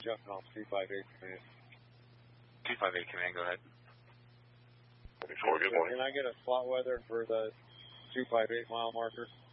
jumping off 258 command. 258 command, go ahead. 44, good morning. Can I get a spot weather for the 258 mile marker?